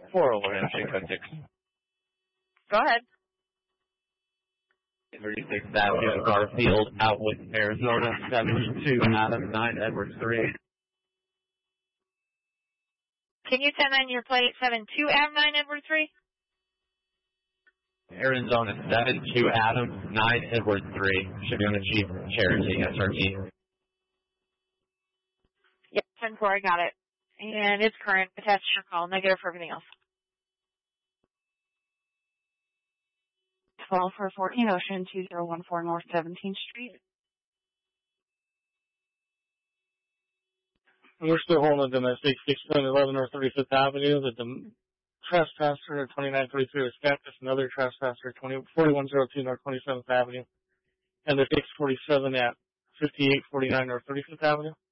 401 entry code 6. Go ahead. 36th Avenue, Garfield, Outwood, Arizona, 72 Adam 9 Edwards 3. Can you send in your plate 72 Adam 9 Edward 3? Arizona, 72 Adam 9 Edwards 3. Should be on the Jeep Cherokee SRT. Yep, 10-4, I got it. And it's current. Attached your call. Negative for everything else. 12 for 14 Ocean, 2014 North 17th Street. We're still holding a domestic 611 North 35th Avenue. The trespasser at 2933 was kept. Another trespasser at 4102 North 27th Avenue. And the 647 at 5849 North 35th Avenue.